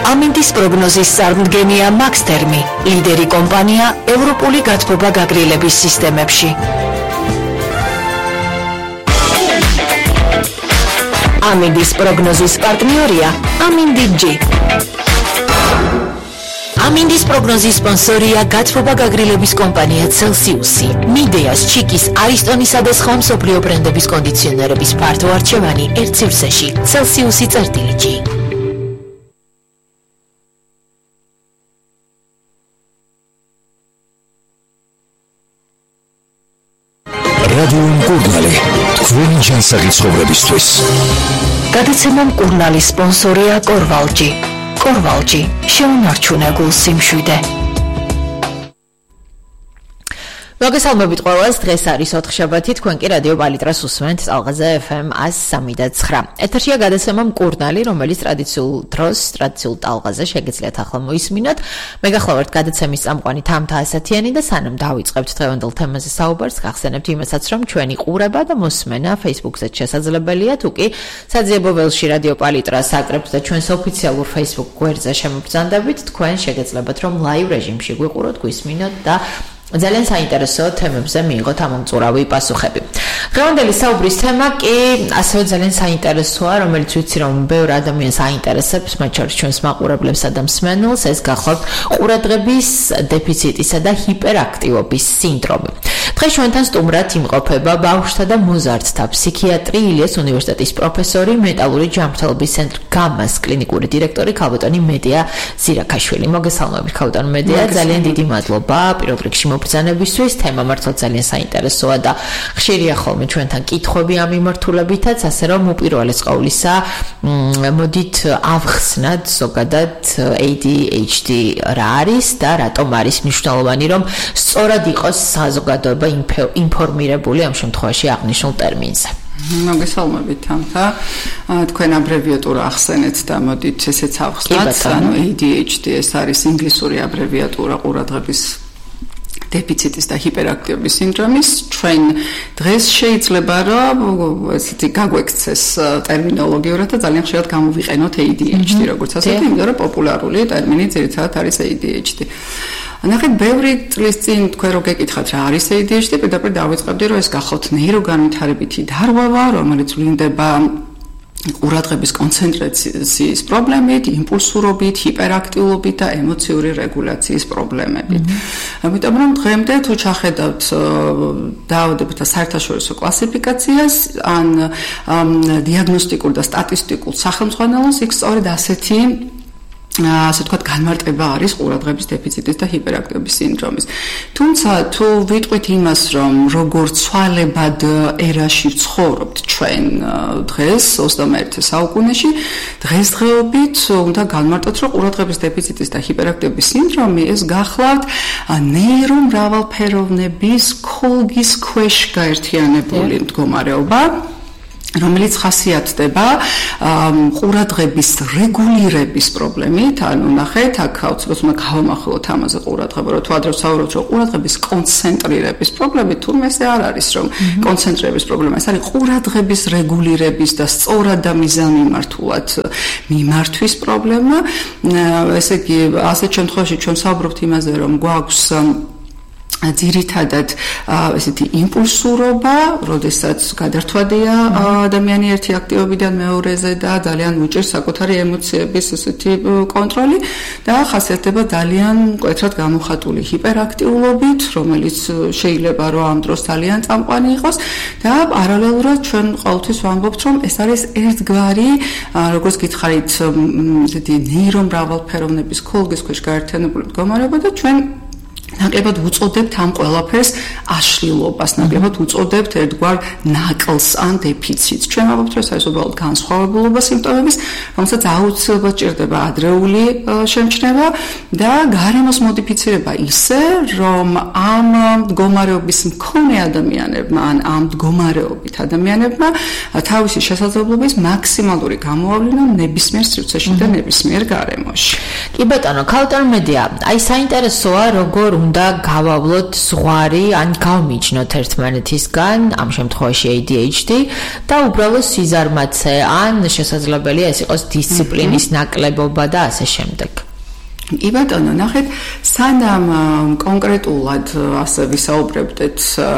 ამინდის პროგნოზის წარმდგენია მაქსთერმი, ლიდერი კომპანია ევროპული გათბობა გაგრილების სისტემებში. ამინდის პროგნოზის პარტნიორია ამინდი-G. ამინდის პროგნოზის სპონსორია გათბობა გაგრილების კომპანია Celsius-ი. მიდეას, ჩიკის, არისტონისა და სხვა მსოფლიო ბრენდების კონდიციონერების ფართო არჩევანი ერთ სივრცეში. Celsius-G. რადიო მკურნალი, თქვენი ჯანსაღი ცხოვრებისთვის. გადაცემა მკურნალის სპონსორია კორვალჯი. კორვალჯი, შეუნარჩუნე გულს სიმშვიდე. მოგესალმებით ყველას, დღეს არის 4 შაბათი, თქვენ კი რადიო პალიტრას უსმენთ ტალღაზე FM 103.9. ეთერშია გადაცემა მკურნალი, რომელიც ტრადიციულ დროს, ტრადიციულ ტალღაზე შეგეძლიათ ახლა მოისმინოთ. მე გახლავართ გადაცემის წამყვანი თამთა ასათიანი და სანამ დავიწყებთ დღევანდელ თემაზე საუბარს, გახსენებთ იმასაც, რომ ჩვენი ყურება და მოსმენა Facebook-ზე შესაძლებელია, თუ კი საძიებო ველში რადიო პალიტრას აკრებთ და ჩვენს ოფიციალურ Facebook გვერდზე შემობრძანდებით, თქვენ შეგეძლებათ, რომ live რეჟიმში გვიყუროთ, გვისმინოთ და ძალიან საინტერესო თემებზე მიიღოთ ამომწურავი პასუხები. დღევანდელი საუბრის თემა კი ასევე ძალიან საინტერესოა, რომელიც ვიცი რომ ბევრ ადამიანს აინტერესებს, მათ შორის ჩვენს მაყურებლებსა და მსმენელს, ეს გახლავთ ყურადღების დეფიციტისა და ჰიპერაქტივობის სინდრომი. დღეს ჩვენთან სტუმრად იმყოფება ბავშვთა და მოზარდთა ფსიქიატრი, ილიას უნივერსიტეტის პროფესორი, მენტალური ჯანმრთელობის ცენტრ გამას კლინიკური დირექტორი ქალბატონი მედია ზირაქაშვილი. მოგესალმებით ქალბატონი მედია, ძალიან დიდი მადლობა პირველ რიგში მობრძანებისთვის. თემა მართლა ძალიან საინტერესოა და ხშირია ხოლმე ჩვენთან კითხვები ამ მიმართულებითაც, ასე რომ უპირველეს ყოვლისა მოდით ავხსნათ ზოგადად ADHD რა არის და რატომ არის მნიშვნელოვანი, რომ სწორად იყოს საზოგადოება ინფორმირებული ამ შემთხვევაში აღნიშნულ ტერმინზე. მოგესალმებით თამთა, თქვენ აბრევიატურა ახსენეთ და მოდით ესეც ავხსნათ, ანუ ADHD ეს არის ინგლისური აბრევიატურა ყურადღების დეფიციტის და ჰიპერაქტივობის სინდრომის. ჩვენ დღეს შეიძლება რომ ესეთი გაგვექცეს ტერმინოლოგიურად და ძალიან ხშირად გამოვიყენოთ ADHD როგორც ასეთი, იმიტომ რომ პოპულარული ტერმინი ძირითადად არის ADHD. ნახეთ, ბევრი წლის წინ თქვენ რო გეკითხათ რა არის ADHD, პირდაპირ დავიწყებდი რომ ეს გახლავთ ნეიროგანვითარებითი დარღვევა, რომელიც ვლინდება ყურადღების კონცენტრაციის პრობლემით, იმპულსურობით, ჰიპერაქტიულობით და ემოციური რეგულაციის პრობლემებით. ამიტომ რომ დღემდე თუ ჩახედავთ დაავადებათა საერთაშორისო კლასიფიკაციას, ან დიაგნოსტიკურ და სტატისტიკურ სახელმძღვანელოს, იქ სწორედ ასეთი ასე ვთქვათ, განმარტება არის ყურადღების დეფიციტის და ჰიპერაქტივობის სინდრომის. თუმცა, თუ ვიტყვით იმას, რომ როგორ ცვალებად ერაში ვცხოვრობთ ჩვენ დღეს 21 საუკუნეში, დღესდღეობით უნდა განმარტოთ, რომ ყურადღების დეფიციტის და ჰიპერაქტივობის სინდრომი ეს გახლავთ ნეირომრავალფეროვნების ქოლგის ქვეშ გაერთიანებული მდგომარეობა, რომელიც ხასიათდება ყურადღების რეგულირების პრობლემით. ანუ ნახეთ, აქ აუცილებლად უნდა გავამახვილოთ ამაზე ყურადღება, რომ თუ ადრე ვსაუბრობთ, რომ ყურადღების კონცენტრირების პრობლემით, თურმე ესე არ არის, რომ კონცენტრირების პრობლემა, ეს არის ყურადღების რეგულირების და სწორად და მიზანმიმართულად მიმართვის პრობლემა. ესე იგი, ასეთ შემთხვევაში ჩვენ ვსაუბრობთ იმაზე, რომ გვაქვს ძირითადად ესეთი იმპულსურობა, როდესაც გადართვადია ადამიანი ერთი აქტივობიდან მეორეზე და ძალიან უჭირს საკუთარი ემოციების ესეთი კონტროლი და ხასიათდება ძალიან მკვეთრად გამოხატული ჰიპერაქტიულობით, რომელიც შეიძლება რომ ამ დროს ძალიან წამყვანი იყოს და პარალელურად ჩვენ ყოველთვის ვამბობთ, რომ ეს არის ერთგვარი, როგორც გითხარით, ესეთი ნეირომრავალფეროვნების ქოლგის ქვეშ გაერთიანებული მდგომარეობა და ჩვენ ნაკლებად უწოდებთ ამ ყველაფერს აშლილობას, ნაკლებად უწოდებთ ერთგვარ ნაკლს ან დეფიციტს. ჩვენ ვამბობთ, რომ ეს არის უბრალოდ განსხვავებულობა სიმპტომების, რომელსაც აუცილებლად ჭირდება ადრეული შემჩნევა და გარემოს მოდიფიცირება ისე, რომ ამ მდგომარეობის მქონე ადამიანებმა ან ამ მდგომარეობით ადამიანებმა თავისი შესაძლებლობის მაქსიმალური გამოავლინა ნებისმიერ სივრცეში და ნებისმიერ გარემოში. კი ბატონო, ქალბატონ მედია, აი საინტერესოა, როგორ უნდა გავავლოთ ზღვარი, ან გავმიჯნოთ ერთმანეთისგან, ამ შემთხვევაში ADHD და უბრალოდ სიზარმაცე, ან შესაძლებელია ეს იყოს დისციპლინის ნაკლებობა და ასე შემდეგ. კი ბატონო, ნახეთ, სანამ კონკრეტულად ასე ვისაუბრებდეთ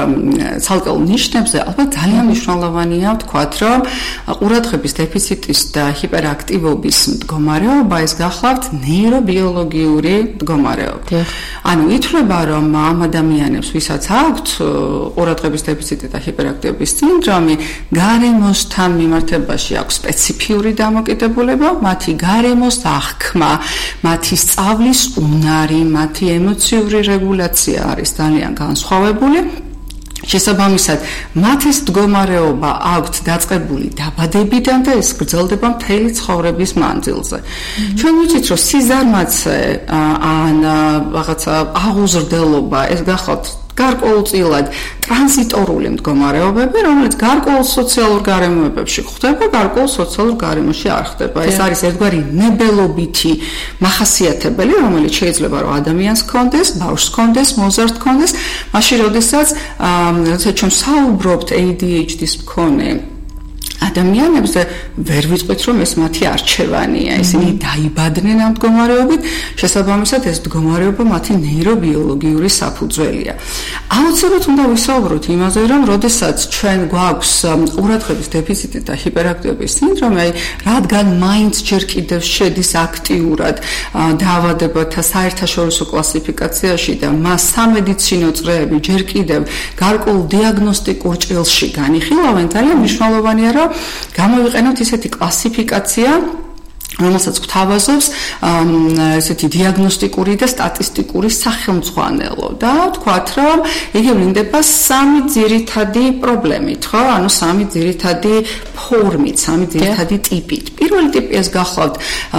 ცალკეულ ნიშნებზე, ალბათ ძალიან მნიშვნელოვანია ვთქვათ, რომ ყურადღების დეფიციტის და ჰიპერაქტივობის მდგომარეობა ეს გახლავთ ნეირობიოლოგიური მდგომარეობა. ანუ ითვლება, რომ ამ ადამიანებს, ვისაც აქვთ ყურადღების დეფიციტი და ჰიპერაქტივობის სინდრომი, გარემოსთან მიმართებაში აქვს სპეციფიური დამოკიდებულება, მათი გარემოს აღქმა, მათი სწავლის უნარი, მათი ემოციური რეგულაცია არის ძალიან განსხვავებული. შესაბამისად, მათის მდგომარეობა აქვთ დაწყებული დაბადებიდან და ეს გრძელდება მთელი ცხოვრების მანძილზე. ჩვენ ვიცით, რომ სიზარმაცე ან რაღაცა აღუზრდელობა ეს გახლავთ გარკვეულწილად ტრანზიტორული მდგომარეობები, რომელიც გარკვეულ სოციალურ გარემოებებში ხდება, გარკვეულ სოციალურ გარემოში არ ხდება. ეს არის ერთგვარი ნებელობითი მახასიათებელი, რომელიც შეიძლება რომ ადამიანს ჰქონდეს, ბავშვს ჰქონდეს, მოზარდს ჰქონდეს, მაშინ როდესაც ჩვენ საუბრობთ ADHD-ის მქონე ადამიანებზე ვერ ვიტყვით, რომ ეს მათი არჩევანია. ისინი დაიბადნენ ამ მდგომარეობით, შესაბამისად ეს მდგომარეობა მათი ნეირობიოლოგიური საფუძველია. აუცილებლად უნდა ვისაუბროთ იმაზე, რომ როდესაც ჩვენ გვაქვს ყურადღების დეფიციტი და ჰიპერაქტივობის სინდრომი, რადგან მაინც ჯერ კიდევ შედის აქტიურად დაავადებათა საერთაშორისო კლასიფიკაციაში და მას სამედიცინო წრეები ჯერ კიდევ გარკვეულ დიაგნოსტიკურ ჭრილში განიხილავენ, ძალიან მნიშვნელოვანია, რომ გამოვიყენოთ ისეთი კლასიფიკაცია, რომელსაც გვთავაზობს ესეთი დიაგნოსტიკური და სტატისტიკური სახელმძღვანელო და ვთქვათ, რომ იგი ვლინდება სამი ძირითადი პრობლემით, ხო? ანუ სამი ძირითადი ფორმით, სამი ძირითადი ტიპით. პირველი ტიპი ეს გახლავთ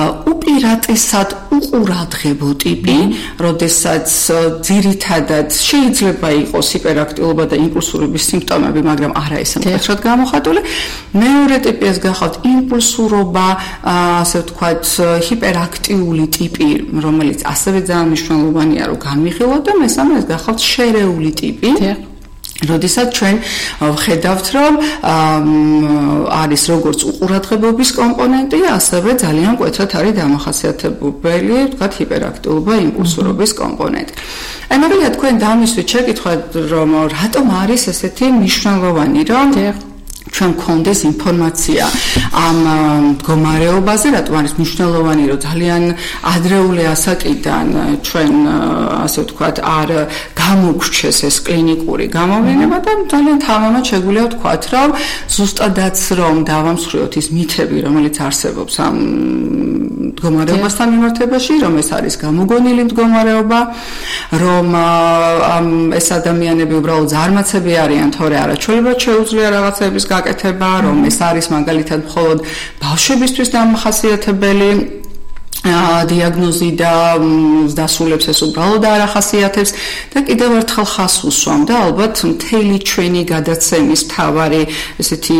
უპირატესად უყურადღებო ტიპი, როდესაც ძირითადად შეიძლება იყოს ჰიპერაქტიულობა და იმპულსურობის სიმპტომები, მაგრამ არა ესე მკვეთრად გამოხატული. მეორე ტიპი ეს გახლავთ იმპულსურობა, ასე ვთქვათ, ჰიპერაქტიული ტიპი, რომელიც ასევე ძალიან მნიშვნელოვანია, რომ განვიხილოთ და მესამე ეს გახლავთ შერეული ტიპი. როდესაც ჩვენ ვხედავთ, რომ არის როგორც უყურადღებობის კომპონენტი, ასევე ძალიან მკვეთრად არის დამახასიათებელი, ვთქვათ, ჰიპერაქტიულობა, იმპულსურობის კომპონენტი. აი, მაგალითად, თქვენ დამისვით შეკითხვა, რომ რატომ არის ესეთი მნიშვნელოვანი, რომ ჩვენ გქონდეს ინფორმაცია ამ მდგომარეობაზე, რატომ არის მნიშვნელოვანი, რომ ძალიან ადრეული ასაკიდან ჩვენ, ასე ვთქვათ, არ გამოგრჩეს ეს კლინიკური გამოვლინება და ძალიან თამამად შეგვიძლია ვთქვათ, რომ ზუსტადაც რომ დავამსხვრიოთ ის მითები, რომელიც არსებობს ამ მდგომარეობასთან მიმართებაში, რომ ეს არის გამოგონილი მდგომარეობა, რომ ეს ადამიანები უბრალოდ ზარმაცები არიან, თორე არაჩვეულებრივად შეუძლია რაღაცების გაკეთება, რომ ეს არის მაგალითად მხოლოდ ბავშვებისთვის დამახასიათებელი დიაგნოზი და დასრულებს ეს უბრალოდ არ ახასიათებს და კიდევ ერთხელ ხას უსვამ და ალბათ მთელი ჩვენი გადაცემის მთავარი ესეთი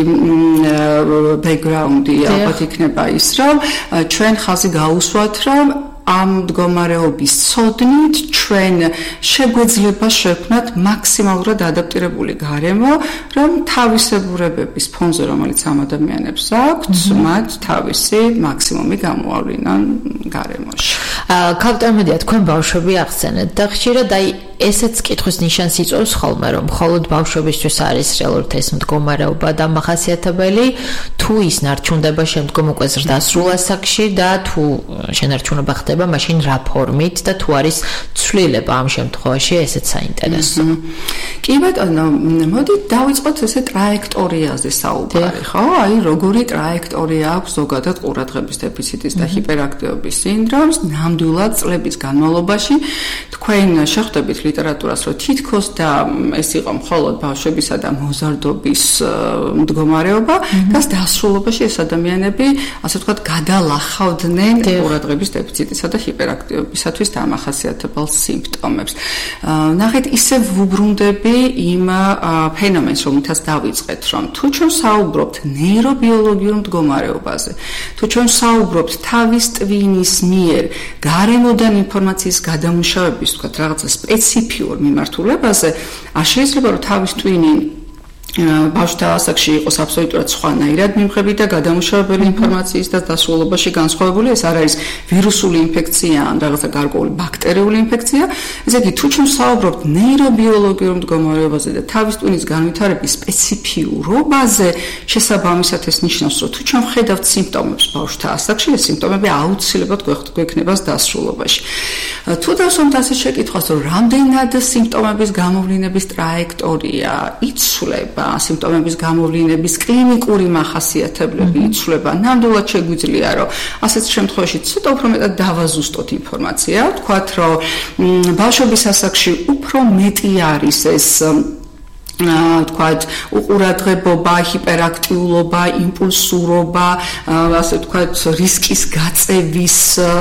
ბექგრაუნდი ალბათ იქნება ის, რომ ჩვენ ხაზი გაუსვათ, რომ ამ მდგომარეობის ცოდნით ჩვენ შეგვეძლება შექმნათ მაქსიმალურად ადაპტირებული გარემო, რომ თავისებურებების ფონზე, რომელიც ამ ადამიანებს აქვთ, მათ თავისი მაქსიმუმი გამოავლინონ გარემოში. კაპიტან, თქვენ ბავშვები ახსენეთ და ხშირად აი ესეც კითხვის ნიშანს იწვევს ხოლმე, რომ მხოლოდ ბავშვებისთვის არის რეალურად ეს მდგომარეობა დამახასიათებელი, თუ ის ნარჩუნდება შემდგომ უკვე ზრდასრულ ასაკში და თუ შენარჩუნება ხდება მაშინ რა ფორმით და თუ არის ცვლილება ამ შემთხვევაში, ესეც საინტერესო. კი ბატონო, მოდით დავიწყოთ ესე ტრაექტორიაზე საუბარი, ხო? აი, როგორი ტრაექტორია აქვს ზოგადად ყურადღების დეფიციტის და ჰიპერაქტივობის სინდრომს ნამდვილად წლების განმავლობაში. თქვენ შეხვდებით ლიტერატურას, რომ თითქოს და ეს იყო მხოლოდ ბავშვებისა და მოზარდობის მდგომარეობა და დასრულობაში ეს ადამიანები, ასე ვთქვათ, გადალახავდნენ ყურადღების დეფიციტისა და ჰიპერაქტივობისათვის დამახასიათებელ სიმპტომებს. ნახეთ, ისე ვუბრუნდები იმ ფენომენს, რომელთაც დავიწყეთ, რომ თუ ჩვენ საუბრობთ ნეირობიოლოგიურ მდგომარეობაზე, თუ ჩვენ საუბრობთ თავის ტვინის მიერ გარემოდან ინფორმაციის გადამუშავების, თქვათ, რაღაცა სპეციფიურ მიმართულებაზე, არ შეიძლება რომ თავის ტვინი ბავშვთა ასაკში იყოს აბსოლუტურად სხვანაირად მიმღები და გადამუშავებელი ინფორმაციის და დასრულობაში განსხვავებული. ეს არ არის ვირუსული ინფექცია ან რაღაცა გარკვეული ბაქტერიული ინფექცია. ესე იგი, თუ ჩვენ საუბრობთ ნეირობიოლოგიურ მდგომარეობაზე და თავის ტვინის განვითარების სპეციფიურობაზე, შესაბამისად ეს ნიშნავს, რომ თუ ჩვენ ვხედავთ სიმპტომებს ბავშვთა ასაკში, ეს სიმპტომები აუცილებლად გვექნება დასრულობაში. თუ დავსვამთ ასე შეკითხვას, რომ რამდენად სიმპტომების გამოვლინების ტრაექტორია იცვლება, სიმპტომების გამოვლინების კლინიკური მახასიათებლები იცვლება, ნამდვილად შეგვიძლია, რომ ასეთ შემთხვევაში ცოტა უფრო მეტად დავაზუსტოთ ინფორმაცია, ვთქვათ, რომ ბავშვების ასაკში უფრო მეტი არის ეს თქვათ, უყურადღებობა, ჰიპერაქტიულობა, იმპულსურობა, ასე ვთქვათ, რისკის გაწევის,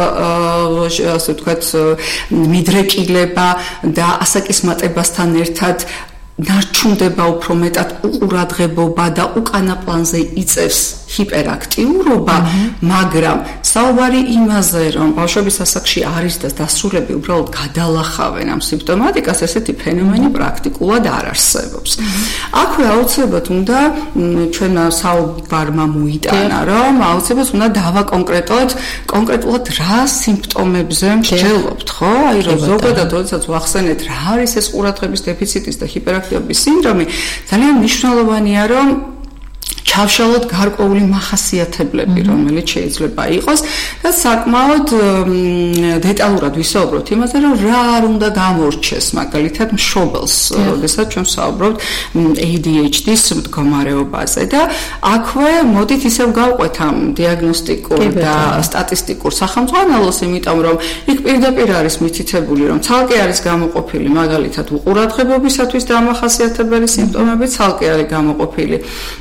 ასე ვთქვათ, მიდრეკილება და ასაკის მატებასთან ერთად ნარჩუნდება უფრო მეტად უყურადღებობა და უკანა პლანზე იწევს ჰიპერაქტიურობა, მაგრამ საუბარი იმაზე, რომ ბავშვების ასაკში არის და დასრულები უბრალოდ გადალახავენ ამ სიმპტომატიკას, ესეთი ფენომენი პრაქტიკულად არ არსებობს. აქვე აუცილებლად უნდა ჩვენმა საუბარმა მოიტანა, რომ აუცილებლად უნდა დავაკონკრეტოთ კონკრეტულად რა სიმპტომებზე მსჯელობთ, ხო? აი რომ ზოგადად როდესაც ვახსენეთ რა არის ეს ყურადღების დეფიციტის და ჰიპერაქტიულობის სინდრომი, ძალიან მნიშვნელოვანია, რომ ჩავშალოთ გარკვეული მახასიათებლები, რომელიც შეიძლება იყოს და საკმაოდ დეტალურად ვისაუბროთ იმაზე, რომ რა არ უნდა გამორჩეს, მაგალითად, მშობელს, როდესაც ჩვენ ვსაუბრობთ ADHD-ის მდგომარეობაზე და აქვე მოდით ისევ გავყვეთ ამ დიაგნოსტიკურ და სტატისტიკურ სახელმძღვანელოს, იმიტომ რომ იქ პირდაპირ არის მითითებული, რომ ცალკე არის გამოყოფილი მაგალითად უყურადღებობისათვის დამახასიათებელი სიმპტომები, ცალკე არის გამოყოფილი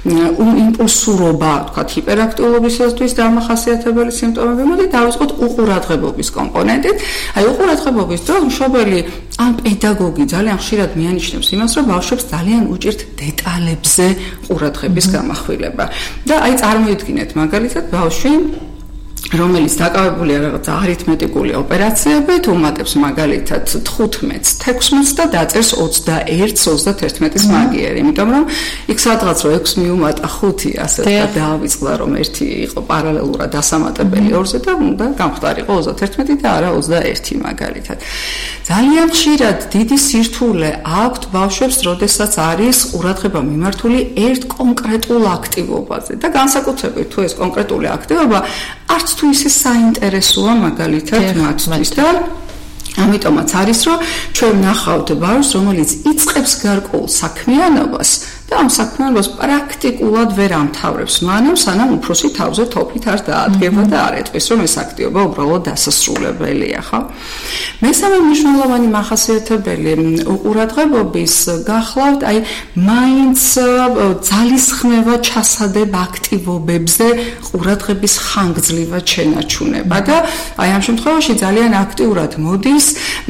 იმპულსურობა, თქვათ, ჰიპერაქტიულობისათვის დამახასიათებელი სიმპტომები. მოდით დავიწყოთ უყურადღებობის კომპონენტით. აი, უყურადღებობის დროს მშობელი ან პედაგოგი ძალიან ხშირად მიანიშნებს იმას, რომ ბავშვებს ძალიან უჭირთ დეტალებზე ყურადღების გამახვილება. და აი, წარმოიდგინეთ, მაგალითად, ბავშვი რომელიც დაკავებულია რაღაცა არითმეტიკული ოპერაციებით, უმატებს მაგალითად 15-ს, 16-ს და დაწერს 21-ს, 31-ის მაგიერი, იმიტომ რომ იქ სადღაც რომ 6 მიუმატა 5, ასე ვთქვათ, დაავიწყდა, რომ 1 იყო პარალელურად დასამატებელი 2-ზე და უნდა გამختارიყო 31 და არა 21 მაგალითად. ძალიან ხშირად დიდი სირთულე აქვთ ბავშვებს, როდესაც არის ყურადღება მიმართული ერთ კონკრეტულ აქტივობაზე და განსაკუთრებით თუ ეს კონკრეტული აქტივობა არც თუ ისე საინტერესოა მაგალითად მათთვის და ამიტომაც არის, რომ ჩვენ ვნახავთ ბავშვს, რომელიც იწყებს გარკვეულ საქმიანობას და ამ საქმიანობას პრაქტიკულად ვერ ამთავრებს, მანამ სანამ უფროსი თავზე თოფით არ დაადგება და არ ეტყვის, რომ ეს აქტივობა უბრალოდ დასასრულებელია, ხო? მესამე მნიშვნელოვანი მახასიათებელი უყურადღებობის გახლავთ, აი, მაინც ძალისხმევა ჩასადებ აქტივობებზე ყურადღების ხანგრძლივად შენარჩუნება და აი ამ შემთხვევაში ძალიან აქტიურად მოდის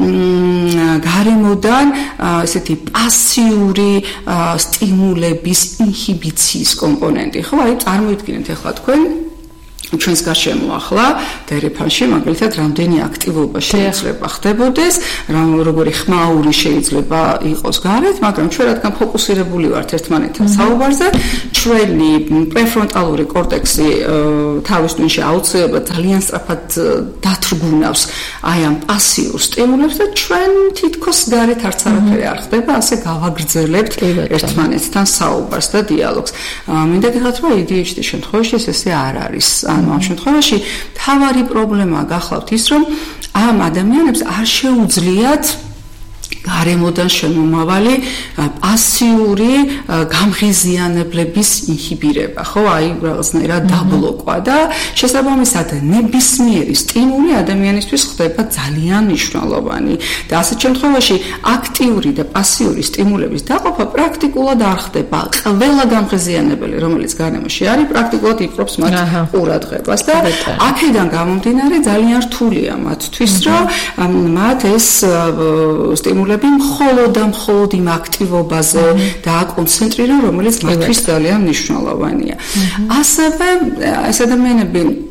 გარემოდან ესეთი პასიური სტიმულების ინჰიბიციის კომპონენტი, ხო? აი, წარმოიდგინეთ ახლა თქვენ ჩვენს გარშემო ახლა დერეფანში მაგალითად რამდენი აქტივობა შეიძლება ხდებოდეს, როგორი ხმაური შეიძლება იყოს გარეთ, მაგრამ ჩვენ რადგან ფოკუსირებული ვართ ერთმანეთთან საუბარზე, ჩვენი პრეფრონტალური კორტექსი თავის ტვინში აუცილებლად ძალიან სწრაფად დათრგუნავს აი ამ პასიურ სტიმულებს და ჩვენ თითქოს გარეთ არც არაფერი არ ხდება, ასე გავაგრძელებთ ერთმანეთთან საუბარს და დიალოგს. მინდა გითხრათ, რომ ADHD-ის შემთხვევაში ესე არ არის. ამ შემთხვევაში თავარი პრობლემა გახლავთ ის, რომ ამ ადამიანებს არ შეუძლიათ გარემოდან შემომავალი პასიური გამღიზიანებლების ინჰიბირება, ხო? აი, რაღაცნაირად დაბლოკვა და შესაბამისად ნებისმიერი სტიმული ადამიანისთვის ხდება ძალიან მნიშვნელოვანი და ასეთ შემთხვევაში აქტიური და პასიური სტიმულების დაყოფა პრაქტიკულად არ ხდება. ყველა გამღიზიანებელი, რომელიც გარემოში არის, პრაქტიკულად იპყრობს მათ ყურადღებას და აქედან გამომდინარე ძალიან რთულია მათთვის, რომ მათ ეს სტიმულები მხოლოდ იმ აქტივობაზე დააკონცენტრირონ, რომელიც მათთვის ძალიან მნიშვნელოვანია. ასევე ეს ადამიანები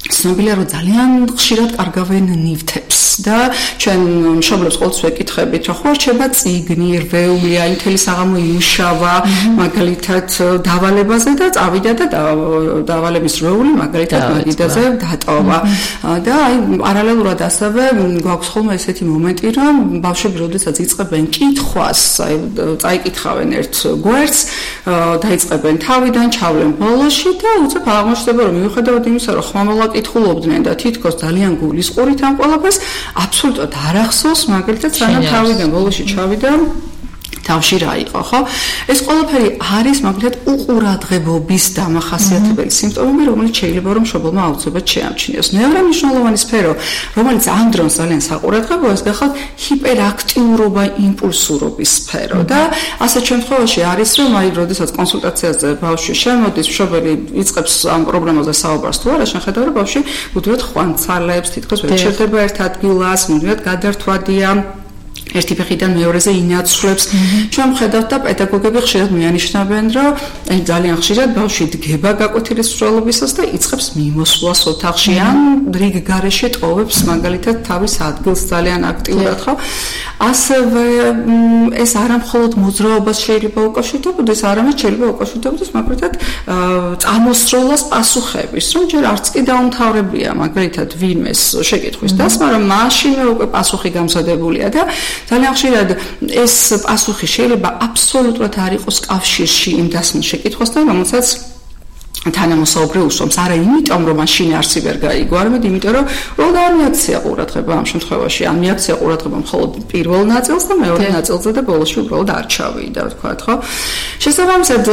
ცნობილია რომ ძალიან ხშირად კარგავენ ნივთებს და ჩვენ მშობლებს ყოველთვის ვეკითხებით რომ ხო რჩება წიგნი, რვეული, აი მთელი საღამო იმუშავა, მაგალითად დავალებაზე და წავიდა და დავალების რვეული მაგალითად მაგიდაზე დატოვა. და აი პარალელურად ასევე გვაქვს ხოლმე ესეთი მომენტი რომ ბავშვები როდესაც იწყებენ კითხვას, აი წაიკითხავენ ერთ გვერდს, დაიწყებენ თავიდან, ჩავლენ ბოლოში და უცებ აღმოჩნდება რომ მიუხედავად იმისა რომ ხმამაღლა კითხულობდნენ და თითქოს ძალიან გულისყურით ამ ყველაფერს აბსოლუტურად არ ახსოვს მაგალითად სანამ თავიდან ბოლოში ჩავიდა თავში რა იყო, ხო? ეს ყველაფერი არის მაგალითად უყურადღებობის დამახასიათებელი სიმპტომები, რომელიც შეიძლება რომ მშობელმა აუცილებლად შეამჩნიოს. მეორე მნიშვნელოვანი სფერო, რომელიც ამ დროს ძალიან საყურადღებოა, ეს გახლავთ ჰიპერაქტიურობა, იმპულსურობის სფერო და ასეთ შემთხვევაში არის რომ აი როდესაც კონსულტაციაზე ბავშვი შემოდის, მშობელი იწყებს ამ პრობლემაზე საუბარს თუ არა, შეხედავ რომ ბავშვი უდროდ ხვანცალებს, თითქოს ვერ ჩერდება ერთ ადგილას, მუდმივად გადართვადია ერთი ფეხიდან მეორეზე ინაცვლებს. ჩვენ ვხედავთ და პედაგოგები ხშირად მიანიშნებენ, რომ ძალიან ხშირად ბავშვი დგება გაკვეთილი სურვილობისას და იწყებს მიმოსვლას ოთახში ან რიგ გარეშე ტოვებს მაგალითად თავის ადგილს ძალიან აქტიურად, ხო? ასევე ეს არა მხოლოდ მოძრაობას შეიძლება უკავშირდებოდეს, არამედ შეიძლება უკავშირდებოდეს მაგალითად წამოსროლას პასუხების, რომ ჯერ არც კი დაუმთავრებია მაგალითად ვინმეს შეკითხვის დასმა, რომ მაშინვე უკვე პასუხი გამზადებულია და ძალიან ხშირად ეს პასუხი შეიძლება აბსოლუტურად არ იყოს კავშირში იმ დასმულ შეკითხვასთან, რომელსაც თანამოსაუბრე უსვამს. არა იმიტომ, რომ მაშინ არსი ვერ გაიგო, არამედ იმიტომ, რომ უბრალოდ არ მიაქცია ყურადღება ამ შემთხვევაში. ან მიაქცია ყურადღება მხოლოდ პირველ ნაწილს და მეორე ნაწილზე და ბოლოში უბრალოდ არ ჩავიდა, ვთქვათ, ხო? შესაბამისად,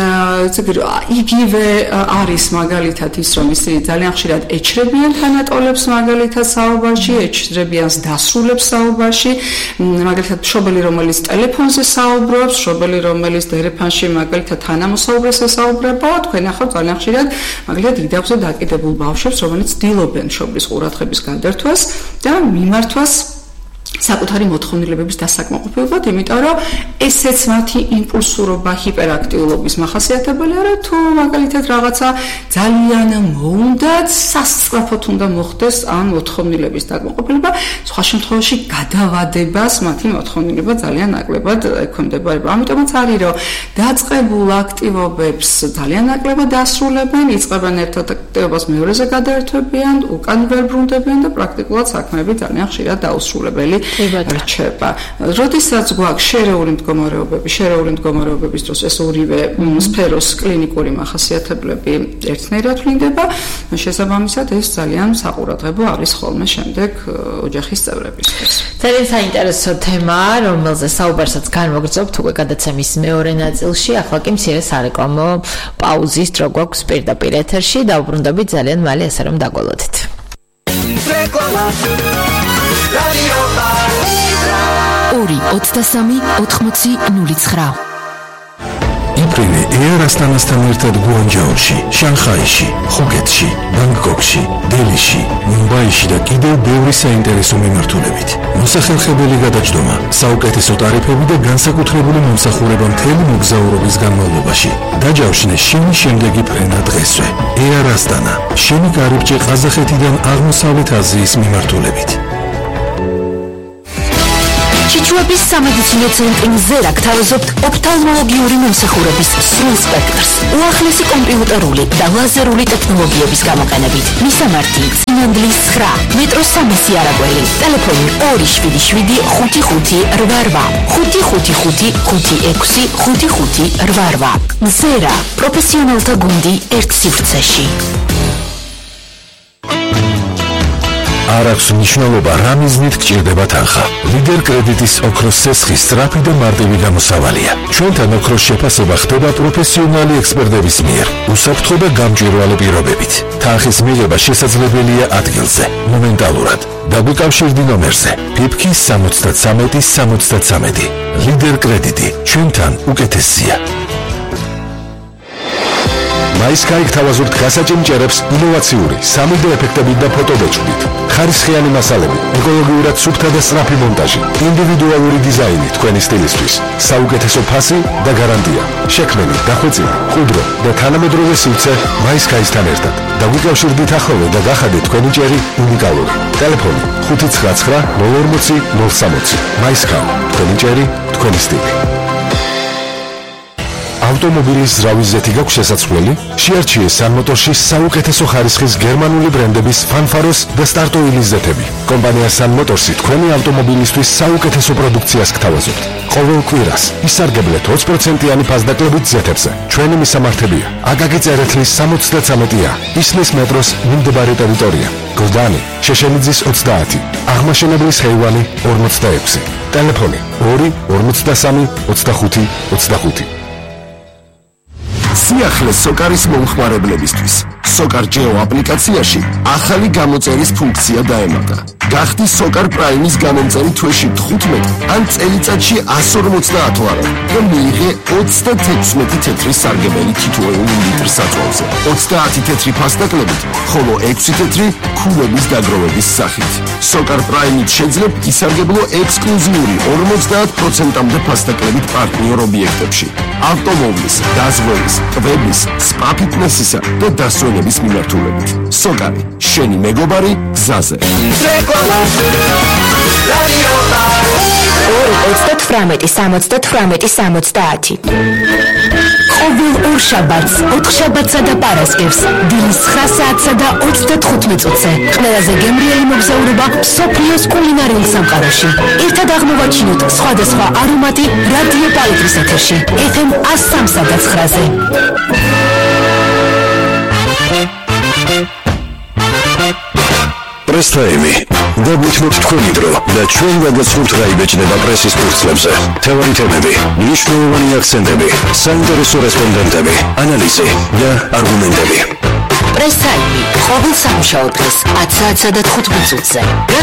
იგივე არის მაგალითად ის, რომ ისინი ძალიან ხშირად ეჩრებიან თანატოლებს მაგალითად საუბარში, ეჩრებიან დასრულებს საუბარში, მაგალითად მშობელი, რომელიც ტელეფონზე საუბრობს, მშობელი, რომელიც დერეფანში მაგალითად თანამოსაუბრეს ესაუბრება, თქვენ ახლა ძალიან ხშირად მაგალითად იდეებზე დაკიდებულ ბავშვებს, რომელიც ცდილობენ მშობლის ყურადღების გადართვას და მიმართვას საკუთარი მოთხოვნილებების დასაკმაყოფილებლად, იმიტომ რომ ესეც მათი იმპულსურობა, ჰიპერაქტიულობის მახასიათებელი არა, თუ მაგალითად რაღაცა ძალიან მოუნდათ, სასწრაფოდ უნდა მოხდეს ამ მოთხოვნილების დაკმაყოფილება, სხვა შემთხვევაში გადავადებას მათი მოთხოვნილება ძალიან ნაკლებად ექვემდებარება. ამიტომაც არის, რომ დაწყებულ აქტივობებს ძალიან ნაკლებად დასრულებენ, იწყებენ ერთად აქტივობას მეორეზე გადაერთვებიან, უკან ვერ ბრუნდებიან და პრაქტიკულად საქმეები ძალიან ხშირად დაუსრულებელი რჩება. როდესაც გვაქვს შერეული მდგომარეობების დროს ეს ორივე სფეროს კლინიკური მახასიათებლები ერთნაირად ვლინდება, შესაბამისად ეს ძალიან საყურადღებო არის ხოლმე შემდეგ ოჯახის წევრებისთვის. ძალიან საინტერესო თემაა, რომელზე საუბარსაც განვაგრძობთ უკვე გადაცემის მეორე ნაწილში. ახლა კი მცირე სარეკლამო პაუზის დრო გვაქვს პირდაპირ ეთერში. დაუბრუნდებით ძალიან მალე, ასე რომ დაგველოდით. რეკლამა რადიო პალიტრა 2-23-80-09 იპრინე Air Astana-სთან ერთად გუანჯაოში, შანხაიში, ხოკეთში, ბანგკოკში, დელიში, მუმბაიში და კიდევ ბევრი საინტერესო მიმართულებით. მოსახერხებელი გადაჯდომა, საუკეთესო ტარიფები და განსაკუთრებული მომსახურება მთელი მოგზაურობის განმავლობაში. დაჯავშნე შენი შემდეგი ფრენა დღესვე. Air Astana, შენი კარიბჭე ყაზახეთიდან აღმოსავლეთ აზიის მიმართულებით. ჩიჩუების სამედიცინო ცენტრი მზერა გთავაზობთ ოფთალმოლოგიური მომსახურების სრულ სპექტრს, უახლესი კომპიუტერული და ლაზერული ტექნოლოგიების გამოყენებით. მისამართი: სინამდვილის 9, მეტროს 300 არაგველი, ტელეფონი 277-555-88, 555-56-55-88. მზერა, პროფესიონალთა გუნდი ერთ სივრცეში. არ აქვს მნიშვნელობა რა მიზნით გჭირდება თანხა. ლიდერ კრედიტის ოქროს სესხი სწრაფი და მარტივი გამოსავალია. ჩვენთან ოქროს შეფასება ხდება პროფესიონალი ექსპერტების მიერ, უსაფრთხო და გამჭვირვალე პირობებით. თანხის მიღება შესაძლებელია ადგილზე, მომენტალურად. დაგვიკავშირდი ნომერზე: ფიფქი 73-73. ლიდერ კრედიტი, ჩვენთან უკეთესია. მაისკაი გთავაზობთ გასაჭიმჭერებს ინოვაციური 3D ეფექტებით და ფოტობეჭდით. ხარისხიანი მასალები, ეკოლოგიურად სუფთა და სწრაფი მონტაჟი, ინდივიდუალური დიზაინი თქვენი სტილისთვის, საუკეთესო ფასი და გარანტია. შექმენი, დახვეწილი, მყუდრო და თანამედროვე სივრცე MySky-სთან ერთად. დაგვიკავშირდით ახლოვე და გახადეთ თქვენი ჭერი უნიკალური. ტელეფონი 599 040 060. MySky, თქვენი ჭერი, თქვენი სტილი. ავტომობილის ზრავის ზეთი გაქვს შესაძლებელი? შეარჩიე სანმოტორში საუკეთესო ხარისხის გერმანული ბრენდების ფანფაროს და სტარტოილის ზეთები. კომპანია სანმოტორსი თქვენი ავტომობილისთვის საუკეთესო პროდუქციას გთავაზობთ. ყოველ კვირას ისარგებლეთ 20%-იანი ფასდაკლებით ზეთებზე. ჩვენი მისამართებია: აკაკი წერეთლის 73-ა, ისმის მეტროს მიმდებარე ტერიტორია, გლდანი, შეშენიძის 30, აღმაშენებლის ხეივანი 46. ტელეფონი 2 53 25 25. სიახლე სოკარის მომხმარებლებისთვის. სოკარ ჯეო აპლიკაციაში ახალი გამოწერის ფუნქცია დაემატა. გახდი სოკარ პრაიმის გამომწერი თვეში 15 ან წელიწადში 150 ლარი და მიიღე 36 თეთრი სარგებელი თითოეული ლიტր საწვავზე. 30 თეთრი ფასდაკლებით, ხოლო 6 თეთრი ქულების დაგროვების სახით. სოკარ პრაიმით შეძლებ ისარგებლო ექსკლუზიური 50%-მდე ფასდაკლებით პარტნიორ ობიექტებში. ავტომობილის, დაზღვევის, კვების, სპა ფიტნესისა და დასვენების მიმართულებით. სოკარი, შენი მეგობარი გზაზე. 2-38-70-70. ყოველ ორ შაბათს, 4 შაბათსა და პარასკევს, დილის 9 საათსა და 35 წუთზე. ყველაზე გემრიელი მოგზაურობა მსოფლიოს კულინარიულ სამყაროში. ერთად აღმოვაჩინოთ სხვადასხვა არომატი რადიო პალიტრის ეთერში. FM 103-სა და 9-ზე. პრესტაიმი დაგვითმოთ თქვენი დრო და ჩვენ ვაგაცნობთ რა იბეჭდება პრესის ფურცლებზე. თეორიები თემები, მნიშვნელოვანი აქცენტები, საინტერესო რესპონდენტები, ანალიზი და არგუმენტები. პრესტაიმი ყოველ სამუშაო დღეს 10 საათსა და 15 წუთზე.